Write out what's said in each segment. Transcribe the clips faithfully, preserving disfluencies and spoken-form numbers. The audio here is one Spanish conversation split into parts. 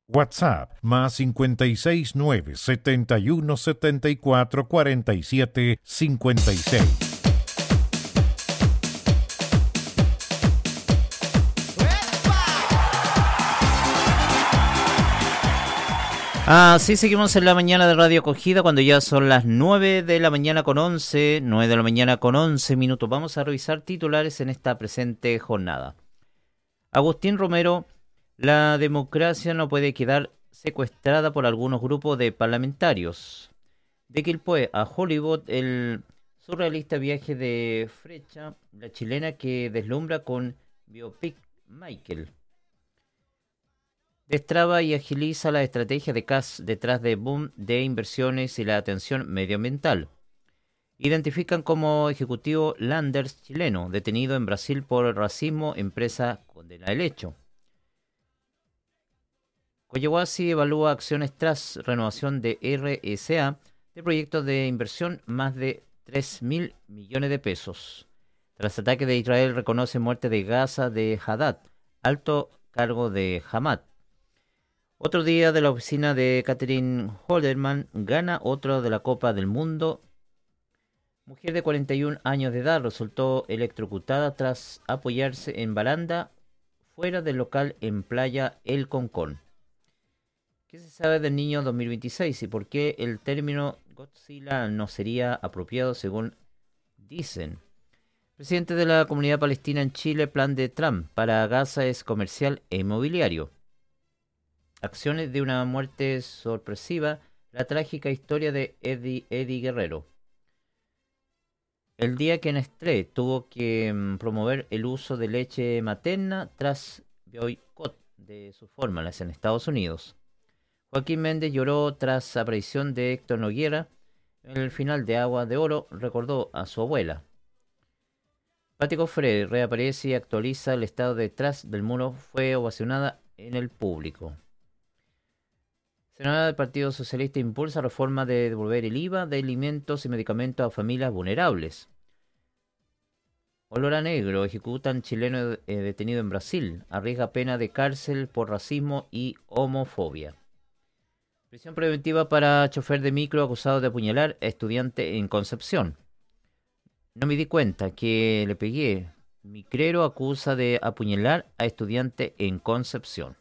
WhatsApp más cincuenta y seis nueve setenta y uno setenta y cuatro cuarenta y siete cincuenta y seis. Así seguimos en la mañana de Radio Acogida cuando ya son las nueve de la mañana con once, nueve de la mañana con once minutos. Vamos a revisar titulares en esta presente jornada. Agustín Romero: la democracia no puede quedar secuestrada por algunos grupos de parlamentarios. De Quilpué a Hollywood, el surrealista viaje de Frecha, la chilena que deslumbra con biopic Michael. Destraba y agiliza la estrategia de C A S detrás de boom de inversiones y la atención medioambiental. Identifican como ejecutivo Landers chileno, detenido en Brasil por racismo, empresa condena el hecho. Collahuasi evalúa acciones tras renovación de R S A de proyectos de inversión más de tres mil millones de pesos. Tras ataque de Israel, reconoce muerte de Gaza de Haddad, alto cargo de Hamad. Otro día de la oficina de Catherine Holderman, gana otro de la Copa del Mundo. Mujer de cuarenta y un años de edad resultó electrocutada tras apoyarse en baranda fuera del local en Playa El Concón. ¿Qué se sabe del niño dos mil veintiséis y por qué el término Godzilla no sería apropiado según dicen? Presidente de la Comunidad Palestina en Chile: plan de Trump para Gaza es comercial e inmobiliario. Acciones de una muerte sorpresiva, la trágica historia de Eddie, Eddie Guerrero. El día que Nestlé tuvo que mm, promover el uso de leche materna tras boicot de sus fórmulas en Estados Unidos. Joaquín Méndez lloró tras aparición de Héctor Noguera. En el final de Agua de Oro recordó a su abuela. Pati Cofré reaparece y actualiza el estado detrás del muro. Fue ovacionada en el público. Senadora del Partido Socialista impulsa reforma de devolver el I V A de alimentos y medicamentos a familias vulnerables. Olor a negro: ejecutan chileno eh, detenido en Brasil. Arriesga pena de cárcel por racismo y homofobia. Prisión preventiva para chofer de micro acusado de apuñalar a estudiante en Concepción. No me di cuenta que le pegué. Micrero acusa de apuñalar a estudiante en Concepción.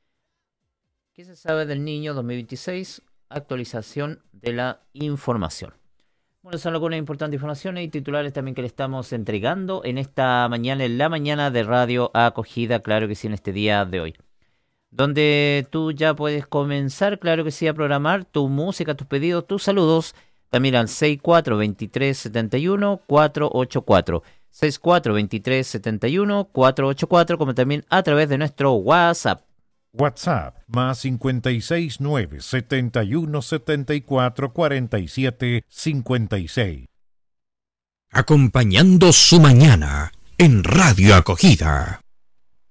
¿Qué se sabe del niño dos mil veintiséis? Actualización de la información. Bueno, son algunas importantes informaciones y titulares también que le estamos entregando en esta mañana, en la mañana de Radio Acogida, claro que sí, en este día de hoy. Donde tú ya puedes comenzar, claro que sí, a programar tu música, tus pedidos, tus saludos. También al seis cuatro dos tres siete uno cuatro ocho cuatro. seis cuatro dos tres siete uno cuatro ocho cuatro, como también a través de nuestro WhatsApp. WhatsApp más cincuenta y seis nueve setenta y uno setenta y cuatro cuarenta y siete cincuenta y seis. Acompañando su mañana en Radio Acogida.